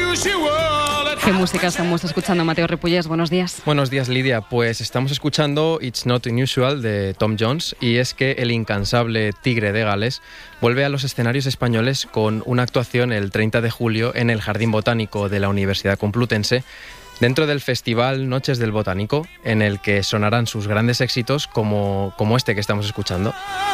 ¿Qué música estamos escuchando, Mateo Ripollés? Buenos días. Buenos días, Lidia. Pues estamos escuchando It's Not Unusual de Tom Jones, y es que el incansable Tigre de Gales vuelve a los escenarios españoles con una actuación el 30 de julio en el Jardín Botánico de la Universidad Complutense, dentro del Festival Noches del Botánico, en el que sonarán sus grandes éxitos como este que estamos escuchando.